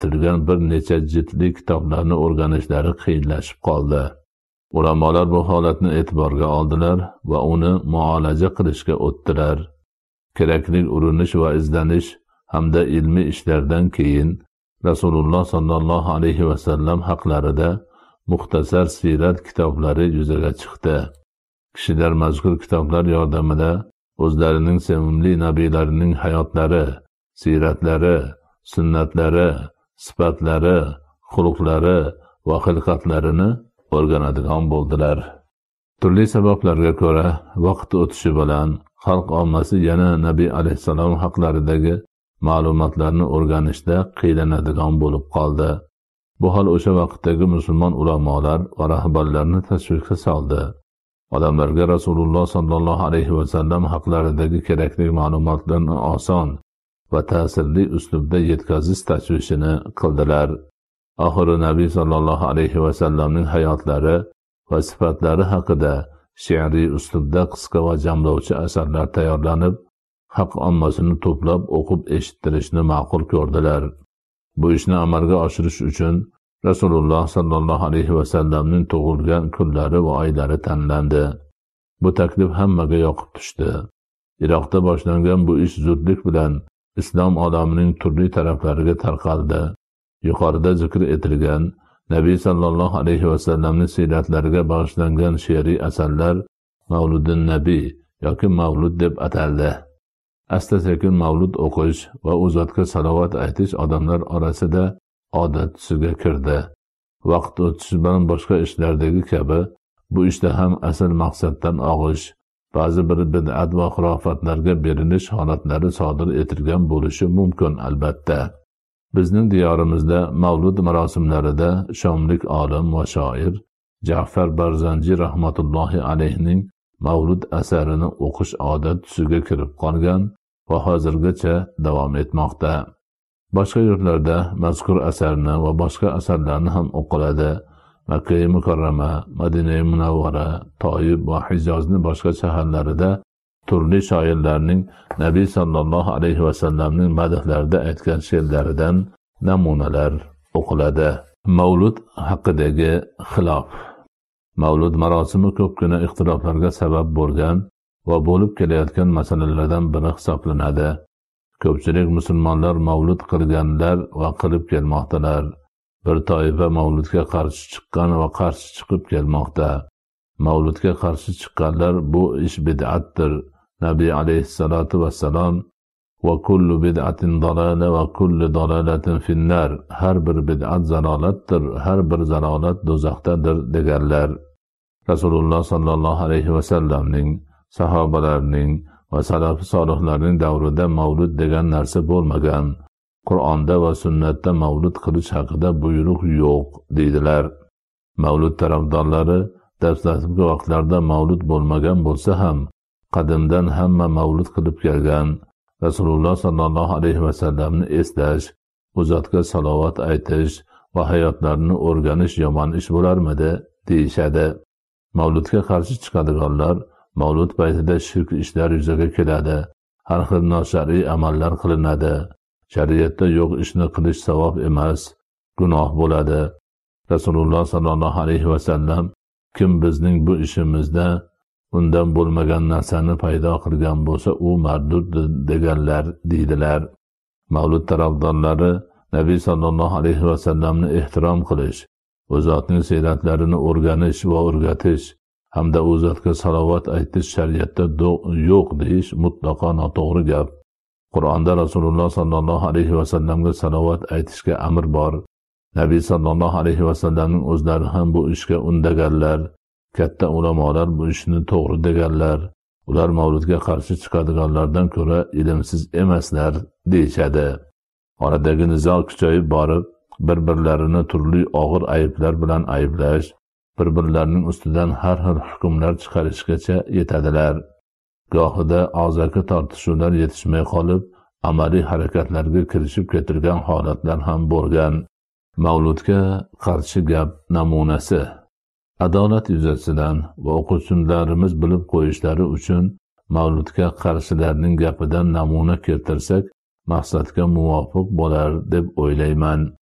tilgan bir necha jildli kitoblarni o'rganishlari qiyinlashib qoldi. Ulamolar bu holatni e'tiborga oldilar va uni muolaja qilishga o'tdilar. Kerakli urinish va izlanish hamda ilmiy ishlardan keyin Rasululloh sallallohu alayhi va sallam haqlarida muxtasar siyrat kitoblari yuzaga chiqdi. Kishilar mazkur kitoblar yordamida o'zlarining sevimli nabiylarining hayotlari, siyratlari, sunnatlari, sifatlari, xuluqlari va xilqatlarini o'rganadigan bo'ldilar. Turli sabablarga ko'ra vaqt o'tishi bilan xalq ommasi yana Nabiy alayhissalom haqlaridagi ma'lumotlarni o'rganishda qiynaladigan bo'lib qoldi. Bu hol o'sha vaqtdagi musulmon ulamolar va rahbarlarni tashvishga soldi. Odamlarga Rasululloh sallallohu alayhi va sallam haqlaridagi kerakli ma'lumotlarni oson va ta'sirli uslubda yetkazish tashvishini qildilar. Oxiri Nabiy sallallohu alayhi va sallamning hayotlari va sifatlari haqida she'riy uslubda qisqa va jamlovchi asarlar tayyorlanib, haq ommasini to'plab o'qib eshittirishni ma'qul ko'rdilar. Bu ishni amalga oshirish uchun Rasululloh sallallohu alayhi va sallamning tug'ilgan kunlari va oylari tanlandi. Bu taklif hammaga yoqib tushdi. Iroqda boshlangan bu ish zudlik bilan islom olamining turli taraflariga tarqaldi. Yuqorida zikr etilgan Nabiy sallallohu alayhi va sallamning siyratlariga bag'ishlangan she'riy asarlar Mavludun Nabiy yoki Mavlud deb ataldi. Asta-sekin mavlud o'qish va u zotga salovat aytish odamlar orasida odat tusiga kirdi. Vaqt o'tishi bilan boshqa ishlardagi kabi bu ishda ham asl maqsaddan og'ish, ba'zi bir bid'at va xurofatlarga berilish holatlari sodir etilgan bo'lishi mumkin albatta. Bizning diyorimizda mavlud marosimlarida shomlik olim va shoir Ja'far Barzanji rahmatullohi alayhining mavlud asarini o'qish odat tusiga kirib qolgan va hozirgacha davom etmoqda. Boshqa yurtlarda mazkur asarni va boshqa asarlarni ham o'qiladi. Makka-i Mukarrama, Madina-i Munawvara, Toyib va Hijozning boshqa shaharlarida turli shoirlarning Nabiy sallallohu alayhi va sallamning madhlarida aytgan she'rlaridan namunalar o'qiladi. Mavlud haqidagi xilof. Mavlud marosimi ko'pgina ixtiloflarga sabab bo'lgan va bo'lib kelayotgan masalalardan biri hisoblanadi. Ko'pchilik musulmonlar mavlud qilganlar va qilib kelmoqdalar. Bir toifa mavludga qarshi chiqqan va qarshi chiqib kelmoqda. Mavludga qarshi chiqqanlar bu ish bid'atdir. Nabiy alayhissalatu vassalom va kullu bid'atin dalala va kullu dalalatin finnar. Har bir bid'at zalolatdir, har bir zalolat do'zaxdadir deganlar. Rasululloh sallallohu alayhi va sallamning, sahobalarning va salafi solihlarning davrida mavlud degan narsa bo'lmagan. Qur'onda va sunnatda mavlud qilish haqida buyruq yo'q deydilar. Mavlud tarafdorlari dastlabki vaqtlarda mavlud bo'lmagan bo'lsa ham qadimdan hamma mavlud qilib kelgan. Rasululloh sallallohu alayhi va sallamni eslash, u zotga salovat aytish va hayotlarini o'rganish yomon ish bo'larmidi deyishadi. Mavludga qarshi chiqadiganlar mavlud paytida shirk ishlar yuzaga keladi. Har xil noshar'iy amallar qilinadi. Shariatda yo'q ishni qilish savob emas, gunoh bo'ladi. Rasululloh sallallohu alayhi va sallam kim bizning bu ishimizda undan bo'lmagan narsani paydo qilgan bo'lsa, u mardud deganlar deydilar. Mavlud tarafdorlari Nabiy sallallohu alayhi va sallamni ehtirom qilish, u zotning siyratlarini o'rganish va o'rgatish hamda u zotga salovat aytish shariatda yo'q deyish mutlaqo noto'g'ri gap. Qur'onda Rasululloh sallallohu alayhi va sallamga salovat aytishga amr bor. Nabiy sallallohu alayhi va sallamning o'zlari ham bu ishga undaganlar. Katta ulamolar bu ishni to'g'ri deganlar. Ular mavludga qarshi chiqadiganlardan ko'ra ilmsiz emaslar deyishadi. Oradagi nizo kuchayib borib, bir-birlarini turli og'ir ayblar bilan ayblash, bir-birlarining ustidan har xil hukmlar chiqarishgacha yetadilar. Gohida og'zaki tortishuvlar yetishmay qolib, amaliy harakatlarga kirishib ketilgan holatlar ham bo'lgan. Mavludga qarshi gap namunasi. Adolat yuzasidan va o'quvchilarimiz bilib qo'yishlari uchun mavludga qarshilarning gapidan namuna keltirsak, maqsadga muvofiq bo'lar deb o'ylayman.